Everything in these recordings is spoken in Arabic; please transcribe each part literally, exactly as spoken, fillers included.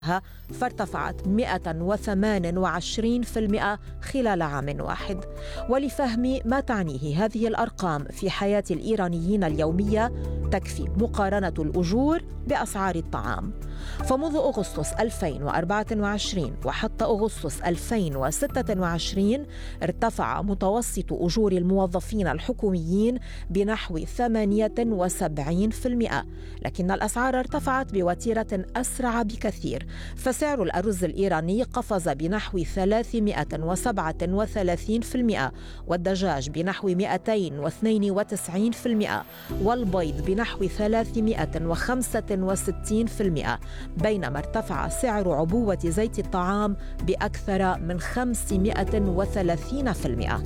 فارتفعت مئة وثمانية وعشرين بالمئة خلال عام واحد. ولفهم ما تعنيه هذه الأرقام في حياة الإيرانيين اليومية تكفي مقارنة الأجور بأسعار الطعام. فمنذ أغسطس ألفين وأربعة وعشرين وحتى أغسطس ألفين وستة وعشرين ارتفع متوسط أجور الموظفين الحكوميين بنحو ثمانية وسبعين بالمئة، لكن الأسعار ارتفعت بوتيرة أسرع بكثير، فسعر الأرز الإيراني قفز بنحو ثلاثمئة وسبعة وثلاثين بالمئة، والدجاج بنحو مئتين واثنين وتسعين بالمئة، والبيض بنحو ثلاثمئة وخمسة وستين بالمئة، بينما ارتفع سعر عبوة زيت الطعام بأكثر من خمسمئة وثلاثين بالمئة.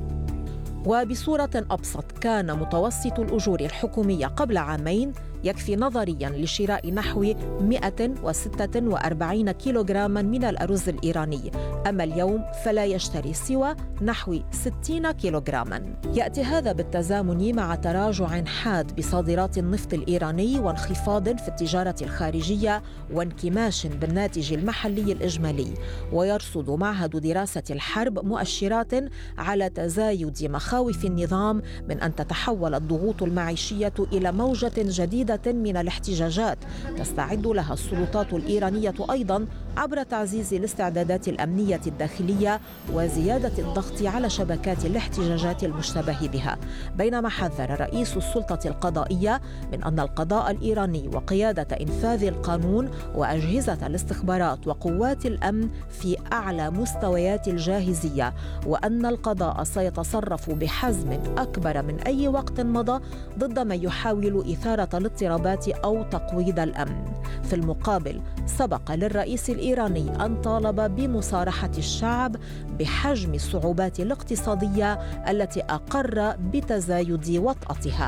وبصورة أبسط، كان متوسط الأجور الحكومية قبل عامين يكفي نظرياً لشراء نحو مئة وستة وأربعين كيلوغراما من الأرز الإيراني، أما اليوم فلا يشتري سوى نحو ستين كيلوغراما. يأتي هذا بالتزامن مع تراجع حاد بصادرات النفط الإيراني وانخفاض في التجارة الخارجية وانكماش بالناتج المحلي الإجمالي. ويرصد معهد دراسة الحرب مؤشرات على تزايد مخاوف النظام من أن تتحول الضغوط المعيشية إلى موجة جديدة من الاحتجاجات تستعد لها السلطات الإيرانية أيضاً عبر تعزيز الاستعدادات الأمنية الداخلية وزيادة الضغط على شبكات الاحتجاجات المشتبه بها. بينما حذر رئيس السلطة القضائية من أن القضاء الإيراني وقيادة إنفاذ القانون وأجهزة الاستخبارات وقوات الأمن في أعلى مستويات الجاهزية، وأن القضاء سيتصرف بحزم أكبر من أي وقت مضى ضد من يحاول إثارة الاضطرابات أو تقويض الأمن. في المقابل، سبق للرئيس الإيراني أن طالب بمصارحة الشعب بحجم الصعوبات الاقتصادية التي أقر بتزايد وطأتها.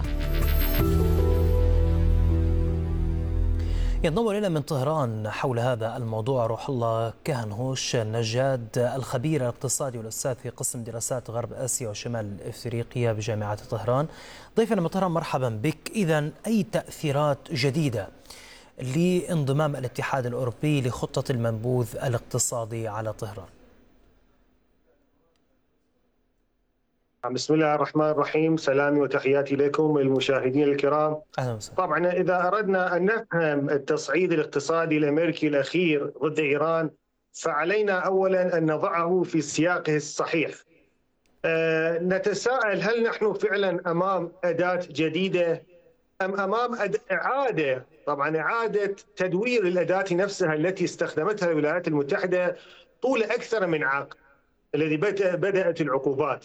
ينضم إلينا من طهران حول هذا الموضوع روح الله كهنهوش نجاد، الخبير الاقتصادي والأستاذ في قسم دراسات غرب آسيا وشمال إفريقيا بجامعة طهران. ضيفنا من طهران، مرحبا بك. إذن أي تأثيرات جديدة لانضمام الاتحاد الأوروبي لخطة المنبوذ الاقتصادي على طهران؟ بسم الله الرحمن الرحيم، سلامي وتحياتي لكم المشاهدين الكرام. أهلا وسهلا. طبعا إذا أردنا أن نفهم التصعيد الاقتصادي الأمريكي الأخير ضد إيران فعلينا أولا أن نضعه في سياقه الصحيح. أه نتساءل، هل نحن فعلا أمام أداة جديدة أم أمام إعادة طبعا إعادة تدوير الأداة نفسها التي استخدمتها الولايات المتحدة طول أكثر من عقد الذي بدأت العقوبات.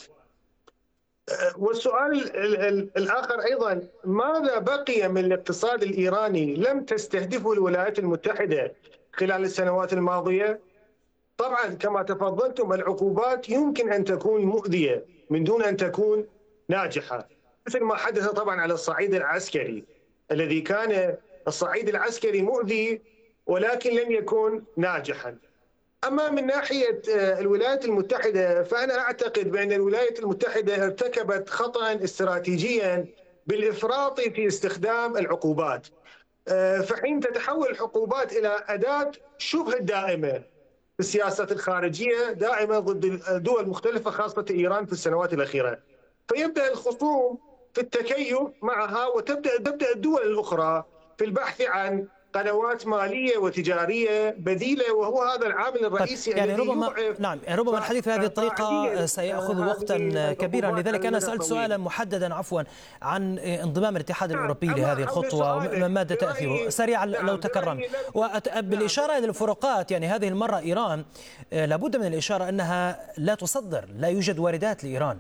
والسؤال الآخر أيضا، ماذا بقي من الاقتصاد الإيراني لم تستهدفه الولايات المتحدة خلال السنوات الماضية؟ طبعا كما تفضلتم، العقوبات يمكن أن تكون مؤذية من دون أن تكون ناجحة، مثل ما حدث طبعا على الصعيد العسكري، الذي كان الصعيد العسكري مؤذي ولكن لم يكن ناجحا. أما من ناحية الولايات المتحدة فأنا أعتقد بأن الولايات المتحدة ارتكبت خطأ استراتيجيا بالإفراط في استخدام العقوبات، فحين تتحول العقوبات إلى أداة شبه دائمة في السياسة الخارجية دائمة ضد دول مختلفة خاصة إيران في السنوات الأخيرة، فيبدأ الخصوم في التكيف معها وتبدأ تبدأ الدول الأخرى في البحث عن قنوات مالية وتجارية بديلة، وهو هذا العامل الرئيسي. يعني ربما نعم يعني ربما الحديث بهذه الطريقة سيأخذ وقتا كبيرا، لذلك أنا سألت سؤالا محددا عفوا عن انضمام الاتحاد الأوروبي لهذه الخطوة وماذا تأثيره سريعا لو تكرمت. وبالإشارة إلى الفروقات، يعني هذه المرة إيران لابد من الإشارة أنها لا تصدر، لا يوجد واردات لإيران.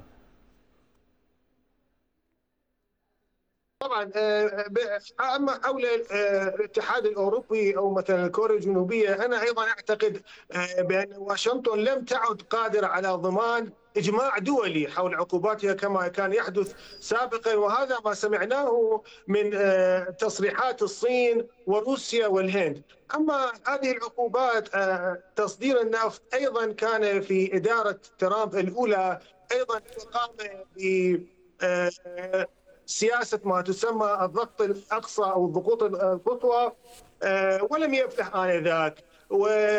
طبعا اما حول الاتحاد الاوروبي او مثلا كوريا الجنوبيه، انا ايضا اعتقد بان واشنطن لم تعد قادره على ضمان اجماع دولي حول عقوباتها كما كان يحدث سابقا، وهذا ما سمعناه من تصريحات الصين وروسيا والهند. اما هذه العقوبات تصدير النفط ايضا كان في اداره ترامب الاولى ايضا قام ب سياسة ما تسمى الضغط الأقصى أو الضغوط القصوى، ولم يفلح آنذاك.